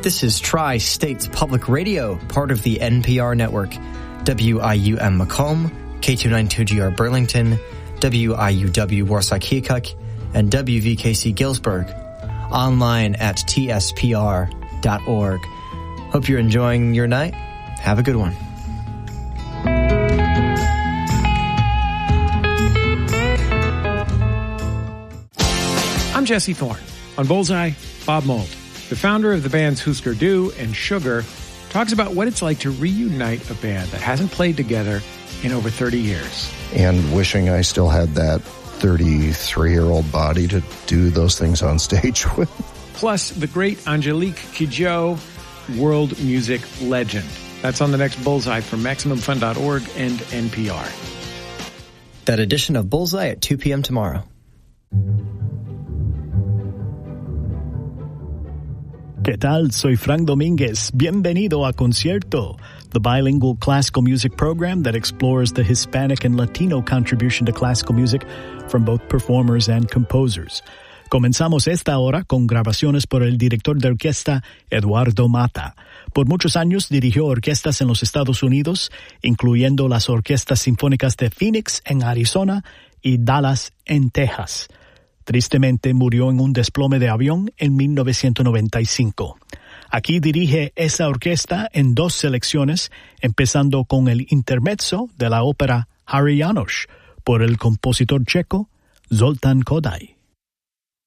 This is Tri-States Public Radio, part of the NPR network. WIUM Macomb, K292GR Burlington, WIUW Warsaw Keokuk, and WVKC Galesburg. Online at tspr.org. Hope you're enjoying your night. Have a good one. I'm Jesse Thorne. On Bullseye, Bob Mould, the founder of the bands Husker Du and Sugar, talks about what it's like to reunite a band that hasn't played together in over 30 years. And wishing I still had that 33-year-old body to do those things on stage with. Plus, the great Angelique Kidjo, world music legend. That's on the next Bullseye from MaximumFun.org and NPR. That edition of Bullseye at 2 p.m. tomorrow. ¿Qué tal? Soy Frank Domínguez. Bienvenido a Concierto, the bilingual classical music program that explores the Hispanic and Latino contribution to classical music from both performers and composers. Comenzamos esta hora con grabaciones por el director de orquesta Eduardo Mata. Por muchos años dirigió orquestas en los Estados Unidos, incluyendo las orquestas sinfónicas de Phoenix en Arizona y Dallas en Texas. Tristemente murió en un desplome de avión en 1995. Aquí dirige esa orquesta en 2 selecciones, empezando con el intermezzo de la ópera Harry János por el compositor checo Zoltán Kodály.